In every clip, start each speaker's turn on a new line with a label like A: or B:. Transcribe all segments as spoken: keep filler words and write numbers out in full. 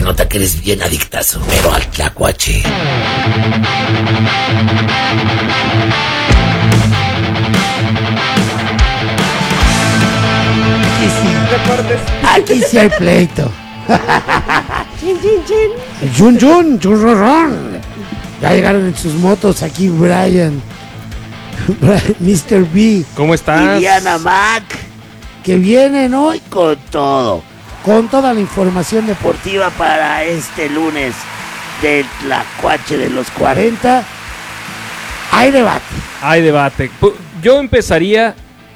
A: nota que eres bien adictazo, pero al tlacuache.
B: Aquí sí, aquí sí hay pleito.
C: Chin, chin, chin.
B: Jun, Jun, Jun, ya llegaron en sus motos aquí Brian, mister B.
D: ¿Cómo estás?
B: Y Diana Mac, que vienen hoy con todo, con toda la información deportiva para este lunes del Tlacuache de los cuarenta. Hay debate.
D: Hay debate. Yo empezaría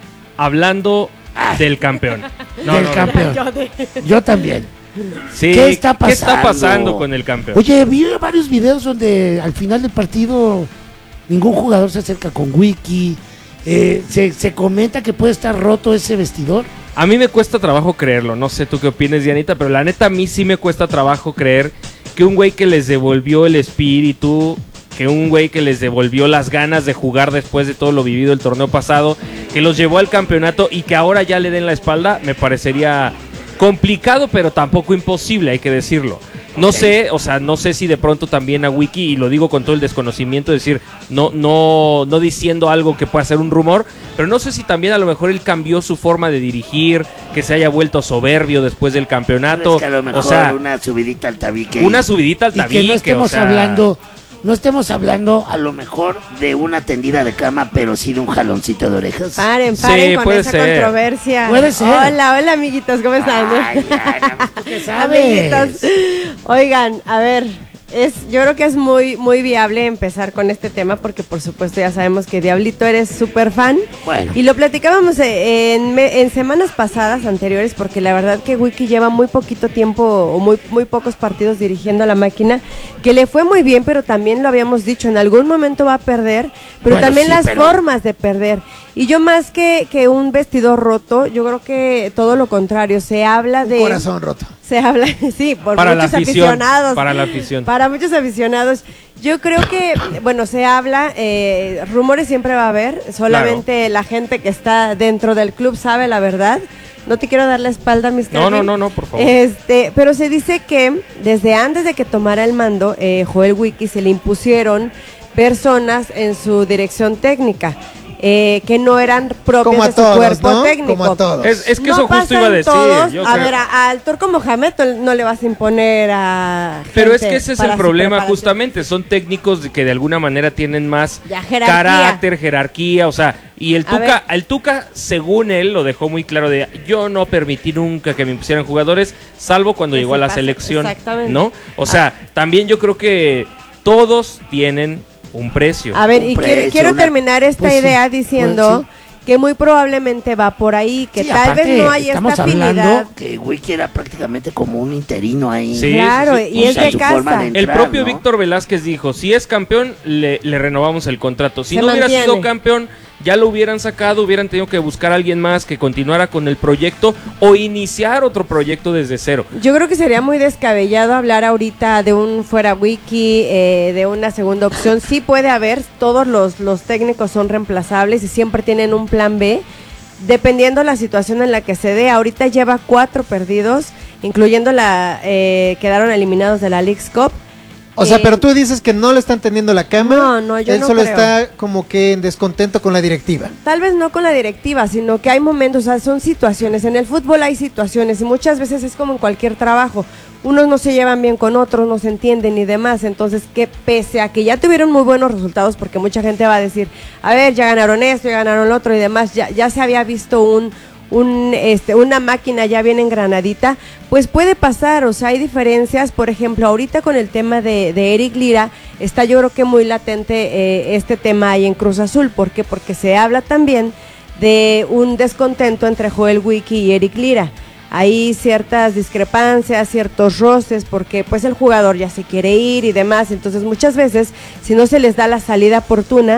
D: hablando del campeón.
B: No, del no, campeón. No. Yo también.
D: Sí,
B: ¿Qué está pasando?
D: ¿Qué está pasando con el campeón?
B: Oye, vi varios videos donde al final del partido ningún jugador se acerca con Wiki. Eh, se, se comenta que puede estar roto ese vestidor.
D: A mí me cuesta trabajo creerlo. No sé tú qué opinas, Dianita, pero la neta a mí sí me cuesta trabajo creer que un güey que les devolvió el espíritu, que un güey que les devolvió las ganas de jugar después de todo lo vivido el torneo pasado, que los llevó al campeonato y que ahora ya le den la espalda, me parecería complicado, pero tampoco imposible, hay que decirlo. No okay. sé, o sea, no sé si de pronto también a Wiki, y lo digo con todo el desconocimiento, es decir, no, no, no diciendo algo que pueda ser un rumor, pero no sé si también a lo mejor él cambió su forma de dirigir, que se haya vuelto soberbio después del campeonato.
A: Es que a lo mejor
D: o sea,
A: una subidita al tabique.
D: Una subidita al tabique.
B: Y que no estemos
D: o sea,
B: hablando... No estemos hablando
A: a lo mejor de una tendida de cama, pero sí de un jaloncito de orejas.
C: Paren, paren
D: sí,
C: con
D: puede
C: esa
D: ser.
C: controversia.
B: Puede ser.
C: Hola, hola amiguitos, ¿cómo están?
A: Ay, ya, no,
B: ¿qué sabes?
C: Amiguitos. Oigan, a ver, es, yo creo que es muy, muy viable empezar con este tema porque por supuesto ya sabemos que Diablito eres súper fan.
B: Bueno.
C: Y lo platicábamos en, en semanas pasadas anteriores porque la verdad que Wiki lleva muy poquito tiempo o muy, muy pocos partidos dirigiendo a la máquina, que le fue muy bien, pero también lo habíamos dicho, en algún momento va a perder, pero
B: bueno,
C: también
B: sí,
C: las
B: pero...
C: formas de perder. Y yo más que, que un vestidor roto, yo creo que todo lo contrario, se habla
B: un
C: de...
B: corazón roto.
C: Se habla, sí, por
D: para
C: muchos
D: la afición,
C: aficionados.
D: Para la afición.
C: Para muchos aficionados. Yo creo que, bueno, se habla, eh, rumores siempre va a haber, solamente claro. La gente que está dentro del club sabe la verdad. No te quiero dar la espalda, mis
D: No, no, no, no, por favor.
C: Este, pero se dice que desde antes de que tomara el mando, eh, Joel Wiki se le impusieron personas en su dirección técnica. Eh, que no eran propios de su
B: todos,
C: cuerpo
B: ¿no?
C: técnico.
B: Como a todos.
D: Es, es que
C: no
D: eso justo iba a decir.
C: Todos.
D: Yo
C: a
D: creo.
C: ver, a, al turco Mohamed no le vas a imponer a.
D: Pero es que ese es el problema, justamente. Son técnicos que de alguna manera tienen más
C: jerarquía.
D: carácter, jerarquía, o sea. Y el Tuca, el Tuca, según él, lo dejó muy claro de yo no permití nunca que me impusieran jugadores, salvo cuando que llegó a la pasa. selección. Exactamente. ¿No? O sea, ah. también yo creo que todos tienen un precio.
C: A ver,
A: un
C: y
A: precio,
C: quiero, quiero
A: una...
C: terminar esta
B: pues
C: idea
B: sí,
C: diciendo
B: pues sí.
C: que muy probablemente va por ahí, que
B: sí,
C: tal
B: aparte,
C: vez no hay esta afinidad.
A: Que Wiki era prácticamente como un interino ahí.
D: Sí,
C: claro,
D: sí, sí.
C: y o es sea, de casa.
A: De entrar,
D: el propio
A: ¿no?
D: Víctor Velázquez dijo, si es campeón, le, le renovamos el contrato. Si
C: Se
D: no
C: mantiene.
D: hubiera sido campeón, ya lo hubieran sacado, hubieran tenido que buscar a alguien más que continuara con el proyecto o iniciar otro proyecto desde cero.
C: Yo creo que sería muy descabellado hablar ahorita de un fuera Wiki, eh, de una segunda opción. Sí puede haber, todos los, los técnicos son reemplazables y siempre tienen un plan B, dependiendo la situación en la que se dé. Ahorita lleva cuatro perdidos, incluyendo la eh, quedaron eliminados de la Leagues Cup.
E: O sea, pero tú dices que no le están tendiendo la cámara.
C: No, no, yo
E: Él
C: no
E: solo
C: creo.
E: está como que en descontento con la directiva.
C: Tal vez no con la directiva, sino que hay momentos, o sea, son situaciones. En el fútbol hay situaciones y muchas veces es como en cualquier trabajo. Unos no se llevan bien con otros, no se entienden y demás. Entonces, que pese a que ya tuvieron muy buenos resultados, porque mucha gente va a decir, a ver, ya ganaron esto, ya ganaron lo otro y demás, ya, ya se había visto un... Un, este, una máquina ya bien engranadita, pues puede pasar, o sea, hay diferencias. Por ejemplo, ahorita con el tema de, de Eric Lira, está yo creo que muy latente eh, este tema ahí en Cruz Azul. ¿Por qué? Porque se habla también de un descontento entre Joel Wiki y Eric Lira. Hay ciertas discrepancias, ciertos roces, porque pues el jugador ya se quiere ir y demás. Entonces muchas veces, si no se les da la salida oportuna,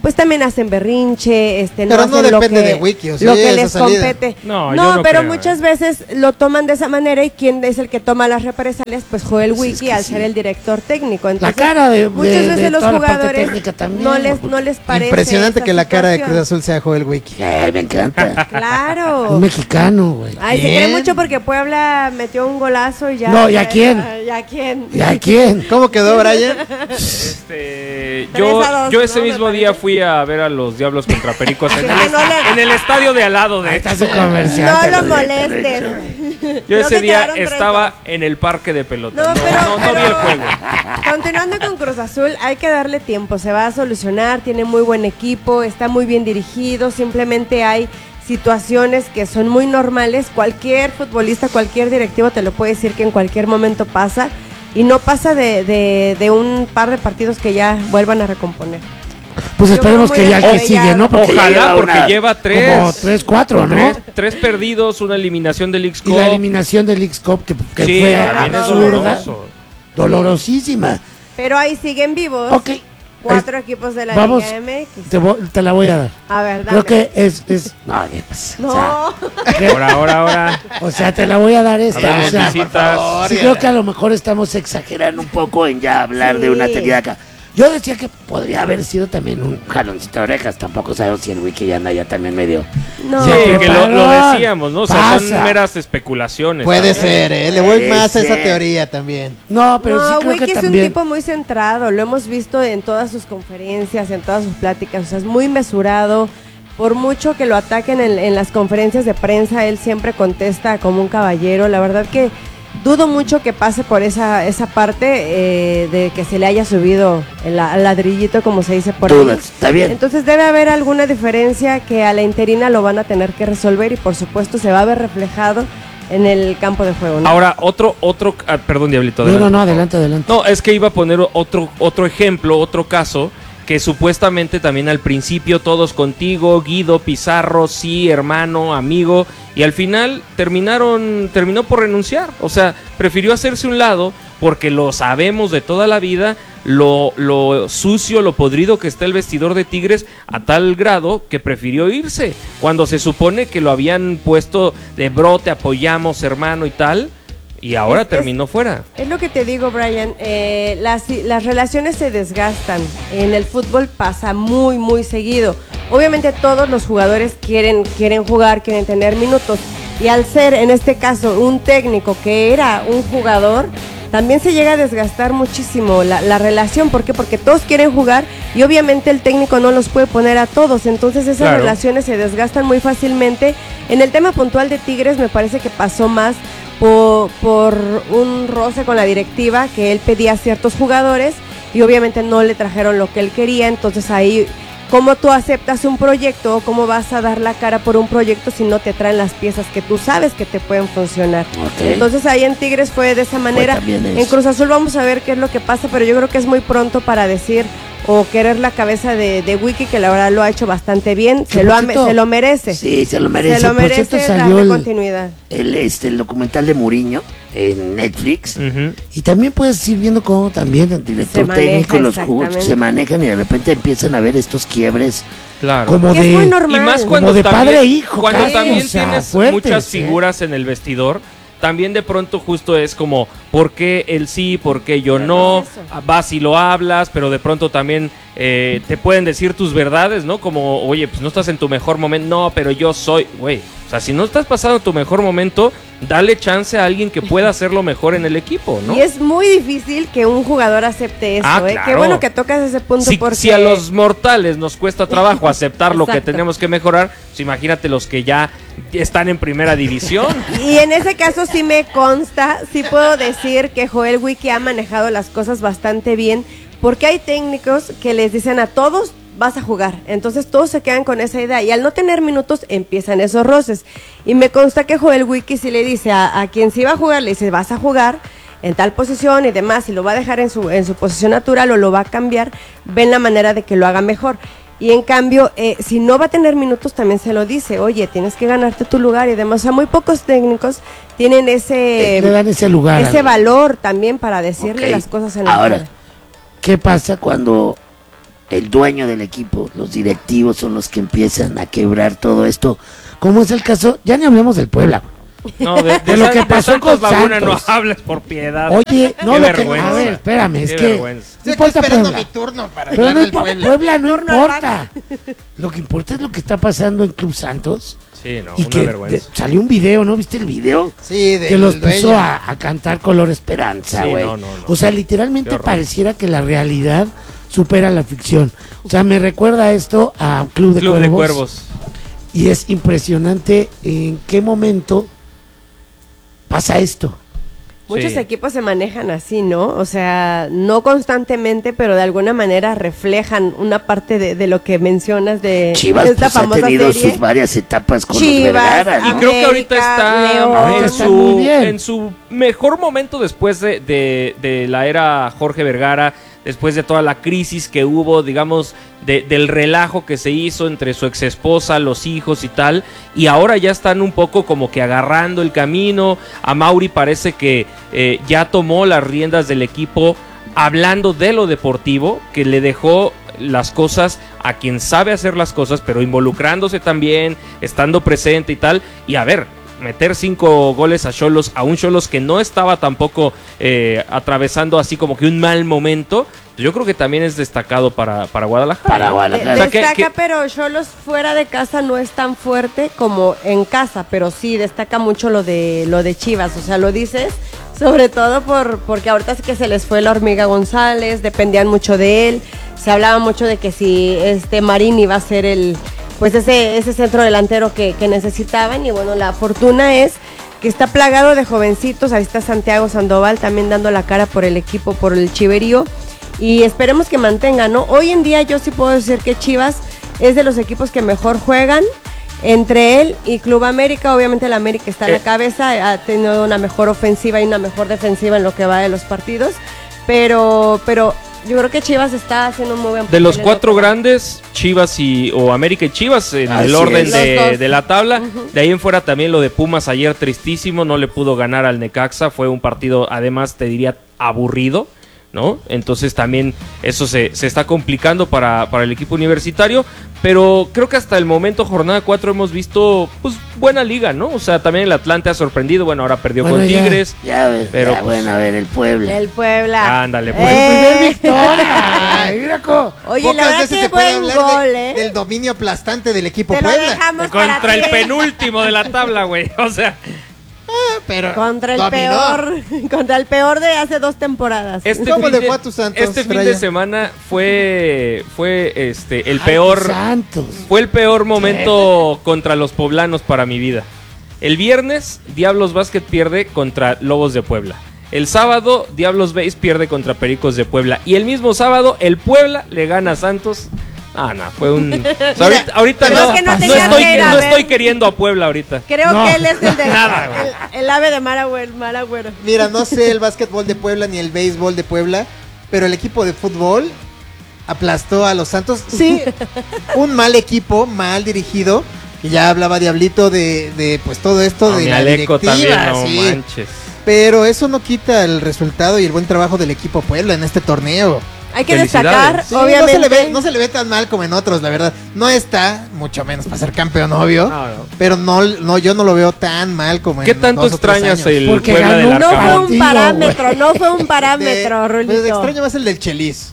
C: pues también hacen berrinche, este, no
E: Pero
C: hacen
E: no
C: lo
E: depende
C: que,
E: de Wiki, o sea,
C: lo
E: sí,
C: que
E: esa
C: les
E: salida.
C: compete.
D: No,
C: No,
D: yo no
C: pero
D: creo,
C: muchas
D: ¿eh?
C: veces lo toman de esa manera y quien es el que toma las represalias, pues Joel
B: Pues es
C: Wiki
B: que
C: al
B: sí.
C: ser el director técnico.
B: La
C: Entonces,
B: cara de,
C: muchas
B: de-
C: veces
B: de
C: los
B: toda la parte
C: jugadores
B: técnica también,
C: no les
B: ¿no?
C: no les parece
E: Impresionante
C: esa
E: que la cara de Cruz
C: situación.
E: Azul sea Joel Wiki.
B: Ay, me encanta.
C: Claro.
B: Un mexicano, güey.
C: Ay, se
E: Bien.
C: cree mucho porque Puebla metió un golazo y ya.
B: No, ¿y a quién?
C: ¿Y a quién?
B: ¿Y a quién?
E: ¿Cómo quedó, Brian?
D: Este,
C: Tres
D: yo,
C: a dos,
D: yo ese
C: ¿no? Me
D: mismo
C: parece.
D: día fui a ver a los Diablos contra Pericos en, el,
C: Ay, no le-
D: en el estadio de al lado, de
B: Ahí
D: hecho.
B: está su comercial.
C: No
B: te
C: lo
B: digo, te lo he
C: molesten.
B: dicho.
D: Yo
C: Creo
D: ese
C: que
D: día
C: quedaron tres
D: estaba
C: dos.
D: en el parque de pelota.
C: No,
D: No,
C: pero,
D: no, no vi
C: pero-
D: el juego.
C: Continuando con Cruz Azul, hay que darle tiempo, se va a solucionar, tiene muy buen equipo, está muy bien dirigido, simplemente hay situaciones que son muy normales, cualquier futbolista, cualquier directivo te lo puede decir que en cualquier momento pasa y no pasa de, de, de un par de partidos que ya vuelvan a recomponer.
B: Pues
C: Yo
B: esperemos
C: creo
B: que
C: muy
B: ya que
C: descabellado.
B: sigue, ¿no? Porque ya
D: Ojalá,
B: lleva
D: porque
B: una-
D: lleva tres.
B: Como tres, cuatro, ¿no?
D: Tres, tres perdidos, una eliminación del X
B: Y la eliminación del X-Cup que, que
D: Sí,
B: fue
D: también es
B: absurda,
D: doloroso.
B: dolorosísima.
C: Pero ahí siguen vivos
B: Ok.
C: cuatro equipos de la
B: Vamos,
C: Liga M X.
B: te, vo- te la voy a dar.
C: A ver, dame.
B: Creo que es... es no, ya, pues,
C: No,
B: o sea, que-
D: Ahora, ahora, ahora.
B: o sea, te la voy a dar esta.
D: Hablamos
B: O sea,
D: visitas.
B: sí creo que a lo mejor estamos exagerando un poco en ya hablar de una
C: Sí.
B: tenida acá. Yo decía que podría haber sido también un jaloncito de orejas. Tampoco sabemos si el wiki ya anda ya también medio...
C: no.
D: Sí,
B: Ya,
D: que lo, lo
B: preparó.
D: decíamos, ¿no? O sea,
B: Pasa.
D: son meras especulaciones.
E: Puede
D: también.
E: ser, ¿eh? Le voy
B: Puede
E: más a esa
B: ser.
E: teoría también.
B: No, pero
C: no,
B: sí creo
C: Wiki
B: que
C: es
B: también...
C: un tipo muy centrado, lo hemos visto en todas sus conferencias, en todas sus pláticas, o sea, es muy mesurado. Por mucho que lo ataquen en, en las conferencias de prensa, él siempre contesta como un caballero. La verdad que dudo mucho que pase por esa esa parte eh, de que se le haya subido el, la- el ladrillito, como se dice por ahí.
B: Dudas, está bien.
C: Entonces debe haber alguna diferencia que a la interina lo van a tener que resolver y por supuesto se va a ver reflejado en el campo de juego, ¿no?
D: Ahora, otro, otro, ah, perdón, Diablito.
B: No, no, no,
D: adelante.
B: adelante, adelante.
D: No, es que iba a poner otro, otro ejemplo, otro caso, que supuestamente también al principio todos contigo, Guido, Pizarro, sí, hermano, amigo, y al final terminaron, terminó por renunciar. O sea, prefirió hacerse un lado porque lo sabemos de toda la vida, lo, lo sucio, lo podrido que está el vestidor de Tigres a tal grado que prefirió irse. Cuando se supone que lo habían puesto de bro, te apoyamos, hermano y tal, y ahora
C: Es- es-
D: terminó fuera.
C: Es lo que te digo, Brian, eh, las, las relaciones se desgastan, en el fútbol pasa muy, muy seguido. Obviamente todos los jugadores quieren, quieren jugar, quieren tener minutos, y al ser, en este caso, un técnico que era un jugador, también se llega a desgastar muchísimo la, la relación. ¿Por qué? Porque todos quieren jugar y obviamente el técnico no los puede poner a todos, entonces esas
D: Claro.
C: relaciones se desgastan muy fácilmente. En el tema puntual de Tigres me parece que pasó más por, por un roce con la directiva, que él pedía a ciertos jugadores y obviamente no le trajeron lo que él quería. Entonces ahí, ¿cómo tú aceptas un proyecto o cómo vas a dar la cara por un proyecto si no te traen las piezas que tú sabes que te pueden funcionar?
B: Ok.
C: Entonces ahí en Tigres fue de esa manera.
B: también eso.
C: En Cruz Azul vamos a ver qué es lo que pasa, pero yo creo que es muy pronto para decir o querer la cabeza de, de Wiki, que la verdad lo ha hecho bastante bien,
B: Que
C: se lo,
B: por
C: ha-
B: cierto-
C: se lo merece.
B: Sí, se lo merece.
C: Se lo
B: Por
C: merece
B: cierto, salió
C: darle
B: el,
C: continuidad.
B: el, este, el documental de Mourinho en Netflix.
D: Ujú.
B: Y también puedes ir viendo cómo también el director
C: Se maneja,
B: técnico, los jugadores
C: exactamente.
B: se manejan y de repente empiezan a ver estos quiebres
D: Claro.
B: como
C: Que es
B: de...
C: muy
D: Y
C: normal.
D: más
B: Como
D: cuando
B: de
D: también,
B: padre e hijo,
D: cuando
B: casi,
D: también
B: o sea,
D: tienes
B: fuertes,
D: muchas
B: ¿eh?
D: figuras en el vestidor, también de pronto justo es como, ¿por qué él sí, por qué yo no?
C: es eso.
D: Ah, vas y lo hablas, pero de pronto también eh, te pueden decir tus verdades, ¿no? Como, oye, pues no estás en tu mejor momento, no, pero yo soy, güey. O sea, si no estás pasando tu mejor momento, dale chance a alguien que pueda hacerlo mejor en el equipo, ¿no?
C: Y es muy difícil que un jugador acepte eso,
D: Ah,
C: ¿eh?
D: claro.
C: Qué bueno que tocas ese punto
D: Si,
C: porque...
D: si a los mortales nos cuesta trabajo aceptar lo que
C: Exacto.
D: tenemos que mejorar, pues imagínate los que ya están en primera división.
C: Y en ese caso sí me consta, sí puedo decir que Joel Wiki ha manejado las cosas bastante bien, porque hay técnicos que les dicen a todos, vas a jugar. Entonces todos se quedan con esa idea y al no tener minutos empiezan esos roces. Y me consta que Joel Wiki sí le dice a, a quien sí va a jugar, le dice, vas a jugar en tal posición y demás, y lo va a dejar en su, en su posición natural o lo va a cambiar, ven la manera de que lo haga mejor. Y en cambio, eh, si no va a tener minutos, también se lo dice, oye, tienes que ganarte tu lugar y demás. O sea, muy pocos técnicos tienen ese,
B: Le dan ese lugar.
C: ese
B: al-
C: valor también para decirle
B: Ok.
C: las cosas en la
B: Ahora,
C: cara.
B: ¿qué pasa cuando el dueño del equipo, los directivos son los que empiezan a quebrar todo esto, como es el caso, ya ni hablemos del Puebla.
D: No, de, de,
B: De lo
D: San-
B: que
D: de
B: pasó
D: Santos
B: con
D: Laguna
B: Santos.
D: no hables por piedad.
B: Oye, no,
D: Qué
B: lo que,
D: vergüenza.
B: a ver, espérame, es
D: Qué
B: que
D: vergüenza.
B: no
E: Estoy
B: importa
E: esperando
B: Puebla.
E: mi turno para
B: Pero
E: hablar
B: no
E: del
B: importa,
E: Puebla.
B: Puebla no
C: Turno
B: importa. Lo que importa es lo que está pasando en Club Santos.
D: Sí, no,
B: y
D: una
B: que
D: vergüenza.
B: de- salió un video, ¿no viste el video?
E: Sí, del
B: Que los
E: dueño.
B: puso a, a cantar Color Esperanza,
D: Sí,
B: güey.
D: no, no, no.
B: O sea,
D: Qué
B: literalmente
D: horror.
B: pareciera que la realidad supera la ficción. O sea, me recuerda esto a Club de
D: Club
B: Cuervos.
D: de Cuervos.
B: Y es impresionante en qué momento pasa esto.
C: Muchos
D: Sí.
C: equipos se manejan así, ¿no? O sea, no constantemente, pero de alguna manera reflejan una parte de, de lo que mencionas de
B: Chivas
C: esta
B: pues, ha
C: famosa
B: tenido
C: serie.
B: sus varias etapas con
C: Chivas,
B: los Vergara,
D: Y
B: ¿no?
D: creo que ahorita
C: América,
D: está
C: León.
B: Ahorita
D: en,
B: está
D: su,
B: muy bien.
D: en su mejor momento después de, de- de la era Jorge Vergara, después de toda la crisis que hubo, digamos, de- del relajo que se hizo entre su ex esposa, los hijos y tal, y ahora ya están un poco como que agarrando el camino. A Mauri parece que eh, ya tomó las riendas del equipo hablando de lo deportivo, que le dejó las cosas a quien sabe hacer las cosas, pero involucrándose también, estando presente y tal, y a ver, meter cinco goles a Xolos, a un Xolos que no estaba tampoco eh, atravesando así como que un mal momento, yo creo que también es destacado para, para Guadalajara.
B: Para
C: De-
B: Guadalajara.
D: O sea, que-
C: destaca,
D: que-
C: pero Xolos fuera de casa no es tan fuerte como en casa, pero sí destaca mucho lo de lo de Chivas, o sea, lo dices sobre todo por porque ahorita es que se les fue la hormiga González, dependían mucho de él, se hablaba mucho de que si este Marín iba a ser el pues ese ese centro delantero que, que necesitaban, y bueno, la fortuna es que está plagado de jovencitos. Ahí está Santiago Sandoval también dando la cara por el equipo, por el Chiverío, y esperemos que mantengan, ¿no? Hoy en día yo sí puedo decir que Chivas es de los equipos que mejor juegan. Entre él y Club América, obviamente el América está a la
D: Eh.
C: cabeza, ha tenido una mejor ofensiva y una mejor defensiva en lo que va de los partidos, pero pero yo creo que Chivas está haciendo un muy buen
D: De los
C: papel en
D: cuatro
C: lo que va.
D: grandes, Chivas y o América y Chivas en
B: Así
D: el orden
B: es.
D: de,
C: Los dos.
D: de la tabla. De ahí en fuera también lo de Pumas ayer tristísimo, no le pudo ganar al Necaxa, fue un partido además te diría aburrido, ¿no? Entonces también eso se, se está complicando para, para el equipo universitario, pero creo que hasta el momento, jornada cuatro, hemos visto pues buena liga, ¿no? O sea, también el Atlante ha sorprendido, bueno, ahora perdió
B: Bueno,
D: con
B: ya,
D: Tigres.
B: Ya, ves,
D: pero,
B: ya,
D: pues,
B: bueno, a ver, el Puebla.
C: El Puebla.
D: Ándale, pues.
B: ¡Primer
C: Eh.
B: victoria! Ay, mira cómo-
C: Oye,
E: Pocas
C: la verdad
E: veces
C: que
E: se puede
C: buen
E: hablar de-
C: gol, ¿eh?
E: del dominio aplastante del equipo
C: Te lo
E: Puebla.
C: dejamos para
D: Contra el
C: ti.
D: penúltimo de la tabla, güey. O sea,
E: Ah, pero
C: Contra el
E: dominó.
C: peor, contra el peor de hace dos temporadas.
D: Este
E: ¿Cómo
D: fin
E: le
D: de-
E: fue a tus Santos,
D: Este fin de
E: Brian?
D: semana fue fue este el
B: Ay,
D: peor
B: Santos.
D: fue el peor momento contra los poblanos para mi vida. El viernes Diablos Básquet pierde contra Lobos de Puebla. El sábado Diablos Base pierde contra Pericos de Puebla y el mismo sábado el Puebla le gana a Santos. Ah, no, fue un o sea, ahorita, ahorita
C: Pero
D: no,
C: es que no
D: no
C: tenía
D: estoy,
C: que ir a
D: no
C: ver.
D: estoy queriendo a Puebla ahorita.
C: Creo
B: No.
C: que él es el, de,
D: Nada, güey.
C: el, el ave de Maragüero. Maragüero.
E: Mira, no sé el básquetbol de Puebla ni el béisbol de Puebla, pero el equipo de fútbol aplastó a los Santos. Sí, un mal equipo, mal dirigido. Y ya hablaba Diablito de, de pues todo esto
D: No,
E: de
D: mi
E: la
D: Aleco
E: directiva,
D: también, no
E: sí.
D: manches.
E: Pero eso no quita el resultado y el buen trabajo del equipo Puebla en este torneo.
C: Hay que
D: Felicidades.
C: destacar,
E: Sí,
C: obviamente.
E: no se, le ve, no se le ve tan mal como en otros, la verdad. No está, mucho menos para ser campeón, obvio.
D: No, no.
E: Pero no, no, yo no lo veo tan mal como en
D: ¿Qué tanto
E: dos o tres
D: extrañas
E: años.
D: el
B: Porque
D: Puebla
B: ganó
D: del
B: un
C: No fue
D: Arcamón?
C: un
B: Partido,
C: parámetro, no fue un
E: De-
C: parámetro,
E: pues,
C: Rulito.
E: extraño más el del Chelis.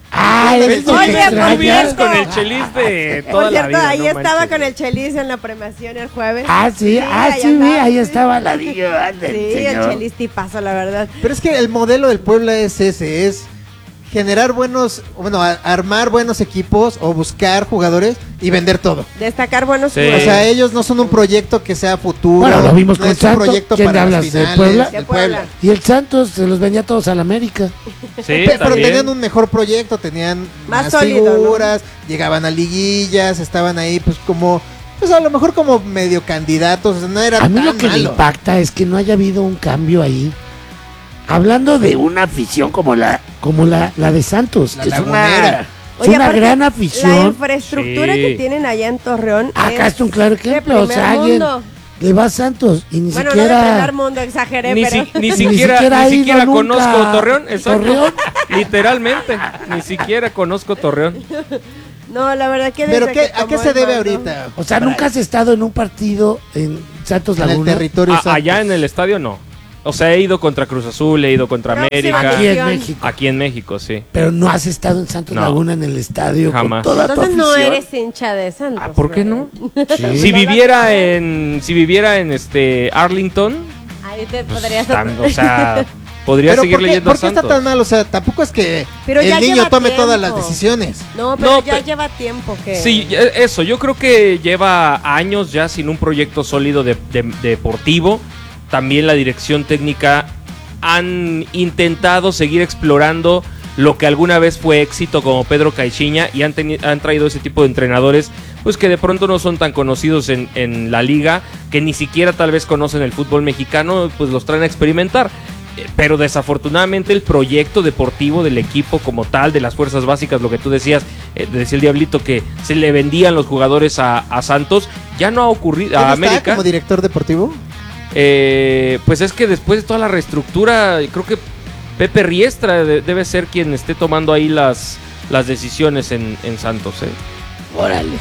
B: Ay,
E: Oye,
B: es lo
C: por
B: que
C: cierto,
B: extrañas.
D: Vienes con el chelis de toda
C: Por
D: la
C: cierto,
D: vida.
C: ahí
D: no
C: estaba
D: manches.
C: con el Chelis en la premiación el jueves.
B: Ah, sí, ah,
C: ahí
B: sí, vi,
C: andaba,
B: ahí
C: sí.
B: estaba la diva del
C: Sí, el
B: señor.
C: Chelis tipazo, la verdad.
E: Pero es que el modelo del Puebla es ese, es generar buenos, bueno, a- armar buenos equipos o buscar jugadores y vender todo.
C: Destacar buenos
D: Sí.
E: O
C: jugadores.
E: sea, ellos no son un proyecto que sea futuro.
B: Bueno, lo vimos
E: no
B: con
E: es un
B: Santos.
E: proyecto
B: ¿Quién
E: para las
B: hablas, de
E: finales,
B: Puebla?
E: del
C: De Puebla.
B: Y el Santos se los vendía todos al América.
D: Sí,
E: Pe- pero
D: también.
E: tenían un mejor proyecto, tenían
C: Más
E: más,
C: sólido,
E: figuras, llegaban a liguillas, estaban ahí pues como, pues a lo mejor como medio candidatos, o sea, no era
B: A mí
E: tan
B: lo que me
E: malo.
B: impacta es que no haya habido un cambio ahí. Hablando de una afición como la como la, la de Santos,
E: La
B: que es
E: Lagunera.
B: una, es
C: Oye,
B: una
C: aparte,
B: gran
C: La
B: afición.
C: infraestructura
D: Sí.
C: que tienen allá en Torreón.
B: Acá
C: es
B: está un claro
C: de
B: ejemplo. O sea,
C: primer
B: alguien
C: mundo.
B: le va a Santos y ni
C: Bueno, no de
B: siquiera.
C: primer mundo, exageré,
D: Ni,
C: pero.
D: si- ni
B: Ni
D: siquiera,
B: siquiera ha
D: ni
B: ido
D: siquiera
B: nunca
D: conozco Torreón, exacto.
B: Torreón.
D: Literalmente, ni siquiera conozco Torreón.
C: No, la verdad que...
E: ¿Pero
C: desde
E: qué,
C: que
E: a qué
C: tomó
E: se
C: el
E: debe
C: mando-
E: ahorita?
B: O sea, nunca has estado en un partido en Santos
E: En el
B: Laguna.
E: territorio
D: A-
E: Santos.
D: allá en el estadio no. O sea, he ido contra Cruz Azul, he ido contra
C: Próxima
D: América.
B: Aquí en
C: Acción.
B: México.
D: Aquí en México, sí.
B: Pero no has estado en Santos
D: No.
B: Laguna en el estadio
D: Jamás.
B: con toda tu
C: Entonces no
B: afición.
C: eres hincha de Santos.
D: Ah, ¿por qué no?
B: Sí.
D: Si viviera en, si viviera en este Arlington,
C: Ahí te
D: pues,
C: podrías...
D: tan- o sea, podría
E: Pero
D: seguir
E: ¿por qué,
D: leyendo
E: ¿por
D: a
E: qué está
D: Santos.
E: tan mal? O sea, tampoco es que
C: Pero ya
E: el niño
C: lleva
E: tome todas
C: tiempo.
E: las decisiones.
C: No, pero
D: No,
C: ya
D: pe-
C: lleva tiempo que...
D: Sí, e- eso, yo creo que lleva años ya sin un proyecto sólido de, de- deportivo. También la dirección técnica han intentado seguir explorando lo que alguna vez fue éxito como Pedro Caixinha y han, teni- han traído ese tipo de entrenadores pues que de pronto no son tan conocidos en, en la liga, que ni siquiera tal vez conocen el fútbol mexicano, pues los traen a experimentar. Eh, Pero desafortunadamente el proyecto deportivo del equipo como tal, de las fuerzas básicas, lo que tú decías, eh, decía el Diablito que se le vendían los jugadores a, a Santos, ya no ha ocurrido,
E: ¿Quién
D: a
E: está
D: América.
E: como director deportivo?
D: Eh, pues es que después de toda la reestructura, creo que Pepe Riestra de- debe ser quien esté tomando ahí las, las decisiones en, en Santos, ¿eh?
A: Órale.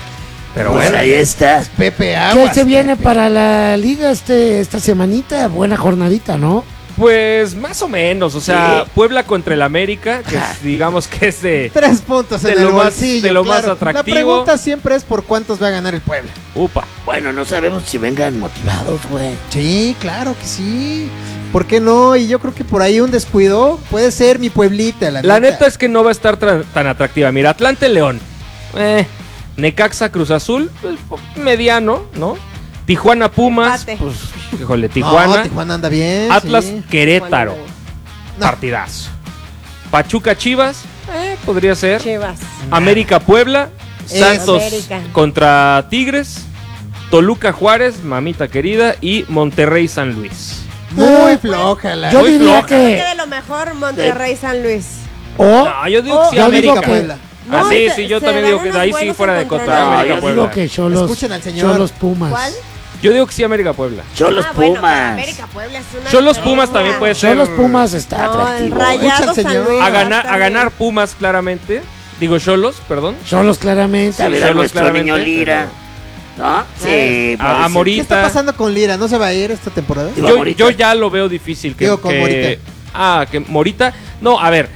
D: Pero
A: Pues
D: bueno,
A: ahí está.
E: Pepe
B: ¿Qué
E: Aguas.
B: se viene para la liga este esta semanita? Buena jornadita, ¿no?
D: pues más o menos, o sea,
A: Sí.
D: Puebla contra el América, que es, digamos que es de...
E: Tres puntos en
D: de
E: el
D: lo más-
E: bolsillo,
D: de lo más
E: claro.
D: atractivo.
E: La pregunta siempre es por cuántos va a ganar el Puebla.
D: Upa.
A: Bueno, no sabemos si vengan motivados, güey.
E: Sí, claro que sí. ¿Por qué no? Y yo creo que por ahí un descuido puede ser mi Pueblita, la,
D: La neta es que no va a estar tra- tan atractiva. Mira, Atlante León, eh, Necaxa Cruz Azul, pues, mediano, ¿no? Tijuana Pumas,
C: Empate.
D: pues, híjole,
E: No,
D: Tijuana.
E: Tijuana anda bien.
D: Atlas
E: sí.
D: Querétaro,
E: No.
D: partidazo. Pachuca Chivas, eh, podría ser.
C: Chivas.
D: América Puebla,
E: Es-
D: Santos
C: América.
D: contra Tigres, Toluca Juárez, mamita querida, y Monterrey San Luis.
E: Muy floja la.
B: Yo
D: Muy
B: diría
D: floja.
C: Que
B: que
C: de lo mejor Monterrey San Luis.
B: o
D: No, yo digo
C: Oh,
D: que sí,
B: yo
D: América
B: digo que-
D: Puebla.
C: No,
D: ah, sí,
C: se-
D: sí, yo
C: se
D: también
C: dan
D: digo que
C: unos
D: ahí sí
C: buenos
D: fuera de
C: encontronazos.
D: contra
A: No,
D: América
A: yo
D: Puebla.
B: digo que Cholos,
E: Escuchen al señor.
B: Cholos Pumas.
C: ¿Cuál?
D: Yo digo que sí, América Puebla.
A: Cholos
C: Ah, bueno, pero
A: Pumas.
C: América Puebla es una
D: Cholos
C: diferencia.
D: Pumas también puede ser.
B: Cholos Pumas está
C: No, el
B: atractivo.
C: Rayado
E: Escucha al
C: San
E: señor.
C: Luis.
D: A ganar, a
C: también.
D: ganar Pumas claramente. Digo Cholos, perdón.
B: Cholos claramente.
A: A ver a
D: Cholos
A: nuestro
D: claramente,
A: niño Lira. ¿No? Sí,
C: Ay.
D: A, a
A: parece-
D: Morita.
E: ¿Qué está pasando con Lira? ¿No se va a ir esta temporada?
A: Digo,
D: Yo,
A: Morita.
D: yo ya lo veo difícil que,
E: Digo, con
D: que-
E: Morita.
D: Ah, que Morita. No, a ver.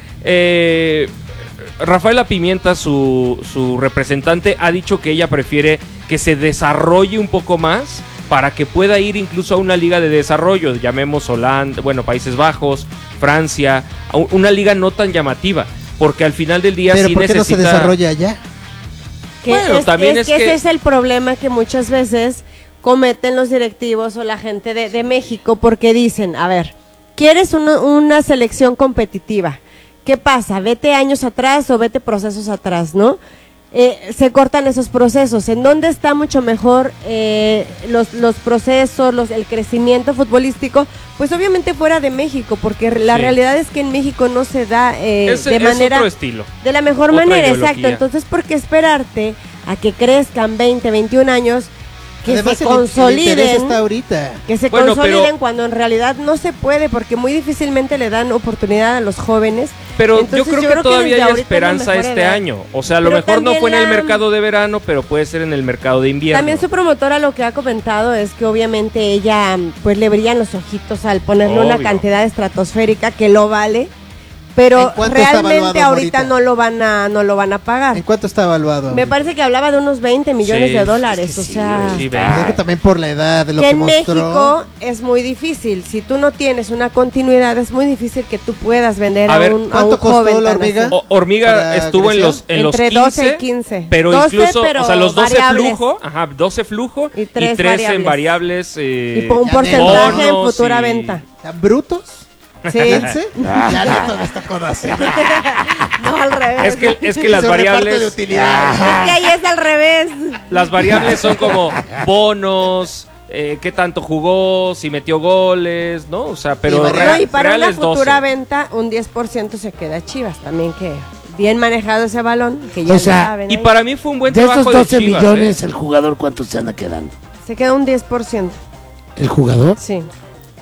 D: Eh, Rafaela Pimienta, su, su representante, ha dicho que ella prefiere que se desarrolle un poco más para que pueda ir incluso a una liga de desarrollo, llamemos Holanda, bueno, Países Bajos, Francia, a un- una liga no tan llamativa, porque al final del día
E: Pero
D: sí
E: ¿por qué no
D: necesita...
E: se desarrolla allá?
C: Que
D: Bueno,
C: es,
D: también
C: es
D: es
C: que,
D: que-
C: ese es el problema que muchas veces cometen los directivos o la gente de, de México, porque dicen, a ver, ¿quieres una, una selección competitiva? ¿Qué pasa? Vete años atrás o vete procesos atrás, ¿no? Eh, se cortan esos procesos. ¿En dónde está mucho mejor eh, los, los procesos, los, el crecimiento futbolístico? Pues obviamente fuera de México, porque la
D: Sí.
C: realidad es que en México no se da eh,
D: es,
C: de
D: es
C: manera...
D: otro estilo.
C: De la mejor
D: Otra
C: manera,
D: ideología.
C: exacto. Entonces, ¿por qué esperarte a que crezcan veinte, veintiún años, que
E: Además,
C: se
E: el- el interés
C: consoliden?
E: está ahorita.
C: Que se
D: Bueno,
C: consoliden
D: pero-
C: cuando en realidad no se puede, porque muy difícilmente le dan oportunidad a los jóvenes.
D: Pero
C: Entonces,
D: yo creo
C: yo
D: que
C: creo que
D: todavía
C: desde
D: hay
C: ahorita es la
D: esperanza
C: mejor
D: este
C: edad.
D: año. O sea, a lo
C: Pero
D: mejor no
C: también
D: fue en el
C: la-
D: mercado de verano, pero puede ser en el mercado de invierno.
C: También su promotora lo que ha comentado es que obviamente ella pues le brillan los ojitos al ponerle una
D: Obvio.
C: cantidad estratosférica que lo vale,
E: ¿En
C: pero
E: cuánto está
C: realmente
E: evaluado
C: ahorita
E: ahorita?
C: no lo van a no lo van a pagar.
E: ¿En cuánto está evaluado?
C: Me
E: ahorita?
C: parece que hablaba de unos veinte millones
D: Sí,
C: de
D: es
C: dólares,
A: que
C: o
A: sí,
C: sea,
D: Sí,
A: está.
D: ve.
E: Es que también por la edad de lo
C: que
E: que,
C: en
E: mostró.
C: México es muy difícil. Si tú no tienes una continuidad, es muy difícil que tú puedas vender
D: A
C: a,
D: ver,
C: un, a
E: ¿cuánto
C: un
E: costó
C: joven
E: la
C: tan
E: hormiga?
C: así.
D: O- Hormiga
E: ¿Para
D: estuvo en
E: crecer?
D: los, en los
C: Entre
D: quince,
C: doce y quince.
D: pero
C: doce,
D: incluso,
C: pero
D: o sea, los doce
C: variables.
D: flujo, ajá, doce flujo
C: Y
D: y
C: tres
D: tres en
C: variables.
D: variables. eh,
C: Y por un
E: ya
C: porcentaje en
D: bonos
C: futura
D: y-
C: venta.
E: ¿Están brutos?
C: Sí.
E: ¿quince? Ya no me está conociendo.
C: No, al revés.
D: Es que, es que las
E: Su reparto de
D: variables,
E: utilidades.
C: Es que ahí es al revés.
D: las variables son como bonos, eh, qué tanto jugó, si metió goles, ¿no? O sea, pero
E: Y
D: re-
C: No, y para una
D: reales
C: futura
D: doce.
C: venta, un diez por ciento se queda a Chivas. También que bien manejado ese balón, que ya
B: O sea,
C: lo saben.
D: Y
C: ahí.
D: para mí fue un buen
B: De
D: trabajo
B: esos
D: de
B: doce
D: Chivas,
B: millones,
D: ¿eh?
A: El jugador, ¿cuánto se anda quedando?
C: Se queda un diez por ciento,
B: el jugador.
C: sí.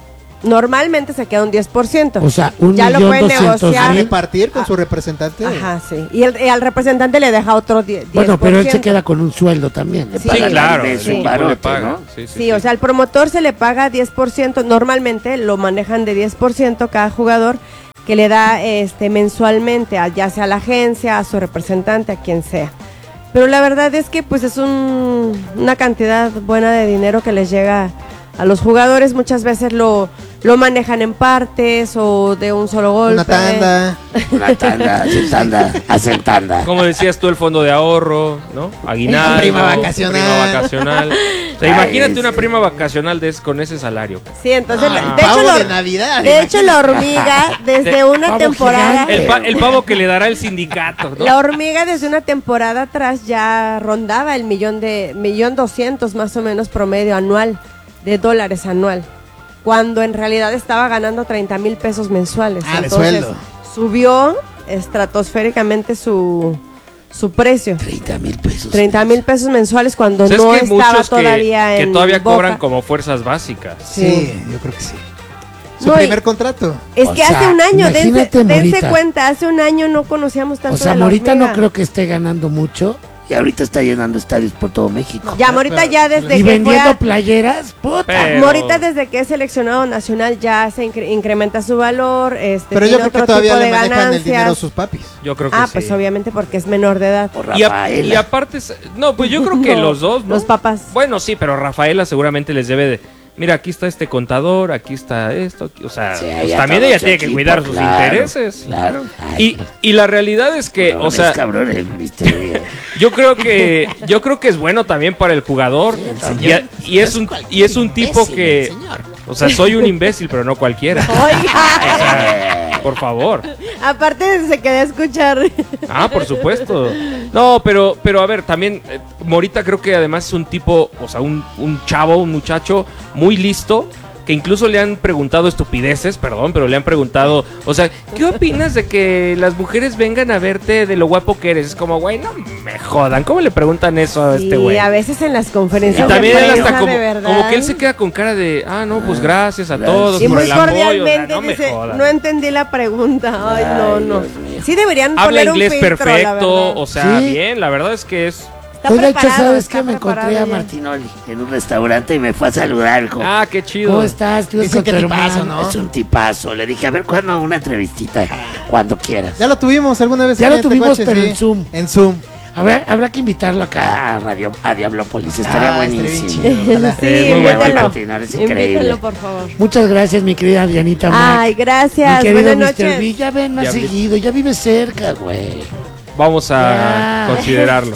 C: Normalmente se queda un diez por ciento.
B: O sea, un
C: ya lo
B: millón
C: pueden
B: doscientos
C: negociar.
E: A
B: mil.
E: repartir con su representante.
C: Ajá, sí. Y, el, y al representante le deja otro diez por ciento.
B: Bueno, pero él se queda con un sueldo también.
A: Le
C: Sí,
A: pagan al
D: claro,
A: mes
C: sí.
A: un
D: le
A: barote,
D: pagan.
A: ¿no?
D: Sí, sí,
C: Sí, o sea, al promotor se le paga diez por ciento, normalmente lo manejan de diez por ciento cada jugador, que le da este mensualmente, a, ya sea a la agencia, a su representante, a quien sea. Pero la verdad es que pues es un, una cantidad buena de dinero que les llega a los jugadores. Muchas veces lo, lo manejan en partes o de un solo golpe.
E: Una tanda.
A: Una tanda, hacen tanda, hacen tanda.
D: Como decías tú, el fondo de ahorro, ¿no? Aguinaldo.
E: Prima vacacional.
D: Prima vacacional. O sea,
A: Ay,
D: imagínate
A: sí.
D: una prima vacacional de, con ese salario.
C: Sí, entonces,
E: Ah,
C: de, hecho,
E: pavo
C: la,
E: de Navidad,
C: de hecho la
E: imagínate.
C: hormiga desde
D: De-
C: una
B: pavo
C: temporada...
B: gigante.
D: El, pa- el pavo que le dará el sindicato, ¿no?
C: La hormiga desde una temporada atrás ya rondaba el millón de millón doscientos más o menos promedio anual de dólares anual, cuando en realidad estaba ganando treinta mil pesos mensuales.
E: Ah, de
C: Entonces
E: sueldo.
C: subió estratosféricamente su su precio,
A: treinta mil pesos.
C: treinta mil pesos mensuales cuando
D: O sea, es
C: no
D: que hay
C: estaba
D: muchos que-
C: todavía
D: que,
C: en
D: todavía
C: Boca.
D: cobran como fuerzas básicas.
E: Sí, yo creo que sí. Su
C: No, y-
E: primer contrato.
C: Es
B: O
C: que
B: sea,
C: hace un año, dense,
B: imagínate,
C: dense
B: Morita.
C: cuenta, hace un año no conocíamos tanto
B: O sea,
C: de la
B: Morita no
C: hormiga.
B: creo que esté ganando mucho.
A: Y ahorita está llenando estadios por todo México.
C: Ya, Morita ya desde
B: Y
C: que fue
B: vendiendo
C: a-
B: playeras, puta.
D: Pero-
C: Morita desde que es seleccionado nacional ya se incre- incrementa su valor, este,
E: Pero yo
C: tiene
E: creo que
C: otro
E: todavía
C: tipo
E: le
C: de
E: manejan el dinero a
C: ganancias.
E: sus papis.
D: Yo creo que
C: Ah,
D: sí.
C: pues obviamente porque es menor de edad.
A: Por
D: Y, a-
A: Rafaela.
D: y aparte, es- no, pues yo creo que
C: No,
D: los dos, ¿no?
C: los papás.
D: Bueno, sí, pero Rafaela seguramente les debe de, mira, aquí está este contador, aquí está esto, aquí- o sea,
A: Sí,
D: pues
A: ya
D: también
A: todo
D: ella
A: su
D: tiene que
A: equipo,
D: cuidar sus
A: claro,
D: intereses.
A: Claro. Ay,
D: Y, y la realidad es que, o
A: cabrones,
D: sea,
A: cabrones, mister Díaz.
D: yo creo que yo creo que es bueno también para el jugador y, a- y es un y es un tipo que, o sea, soy un imbécil, pero no cualquiera. O
C: Oiga,
D: sea, por favor.
C: aparte se quedó a escuchar.
D: Ah, por supuesto. No, pero, pero a ver, también eh, Morita creo que además es un tipo, o sea, un, un chavo, un muchacho muy listo, que incluso le han preguntado estupideces, perdón, pero le han preguntado, o sea, ¿qué opinas de que las mujeres vengan a verte de lo guapo que eres? Es como, güey, no me jodan, ¿cómo le preguntan eso a este
C: Y
D: güey?
C: a veces en las
D: Y
C: conferencias
D: también
C: de
D: él
C: prensa,
D: hasta como,
C: de verdad.
D: como que él se queda con cara de, ah, no, pues gracias a
A: Gracias.
D: todos
C: Y
D: por
C: muy
D: el apoyo. O sea,
C: cordialmente
D: no me
C: dice,
D: jodan.
C: no entendí la pregunta. Ay, no,
A: Ay,
C: no.
A: Dios mío.
C: Sí deberían
D: Habla
C: poner
D: inglés
C: un filtro, la
D: perfecto,
C: verdad.
D: o sea,
B: Sí.
D: bien, la verdad es que es...
C: Está
B: Pues, de hecho,
C: preparado,
B: ¿sabes
C: está
B: qué? Me encontré
C: preparado
B: a
C: ya.
B: Martinoli.
A: En un restaurante y me fue a saludar. Dijo,
D: Ah, qué chido.
B: ¿Cómo estás? ¿Qué
E: Dicen
B: con
E: que
B: tu
E: tipazo,
B: hermano?
E: ¿no?
A: es un tipazo. Le dije, a ver, ¿cuándo una entrevistita? Cuando quieras.
E: Ya lo tuvimos alguna vez.
B: Ya
E: en
B: lo
E: este
B: tuvimos,
E: coche,
B: pero
E: sí.
B: en Zoom.
E: En Zoom.
B: A ver, habrá que invitarlo acá.
A: A Radio, a Diablópolis, estaría
E: Ah, estaría bien
A: buenísimo.
E: chido, ojalá.
C: Sí,
D: Es muy buen
C: invítalo.
D: tipo.
A: Martín, es increíble.
C: Invítalo, por favor.
B: Muchas gracias, mi querida Dianita Mac.
C: Ay, gracias.
B: Mi querido
C: Buenas
B: mister
C: noches.
B: V, ya ven más
D: Ya vi-
B: seguido, ya vive cerca, güey.
D: Vamos a
B: Ya.
D: considerarlo.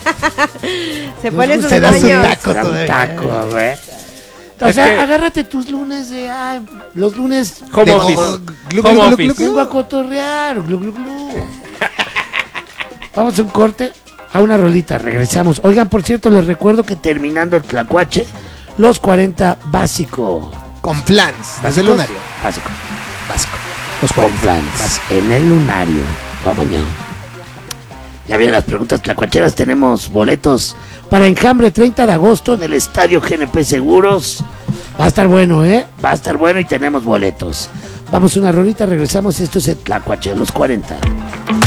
C: Se pone sus
E: Se da su
C: moños.
E: taco
A: Será un
E: todavía.
A: taco, güey.
B: O
D: Es
B: sea,
D: que-
B: agárrate tus lunes de... ay, los lunes...
D: Home
E: De-
D: office.
E: oh, glu,
D: Home
E: glu, glu,
D: office.
E: glu, glu.
B: Vengo a cotorrear. Glu, glu, glu. Vamos a un corte, a una rolita, regresamos. Oigan, por cierto, les recuerdo que terminando el Tlacuache, los cuarenta básico.
E: Con flans. Desde el lunario.
A: Básico.
E: Básico.
A: Los Conflans en el lunario. Vamos ya. Ya vienen las preguntas tlacuacheras. Tenemos boletos
B: Para Enjambre, treinta de agosto,
A: en el estadio G N P Seguros.
B: va a estar bueno, ¿eh?
A: Va a estar bueno y tenemos boletos.
B: Vamos a una rolita, regresamos. Esto es el
A: Tlacuache de los cuarenta.